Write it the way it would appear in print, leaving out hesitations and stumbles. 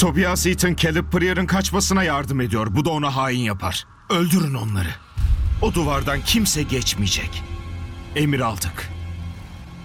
Tobias Eaton, Caleb Pryor'ın kaçmasına yardım ediyor. Bu da ona hain yapar. Öldürün onları. O duvardan kimse geçmeyecek. Emir aldık.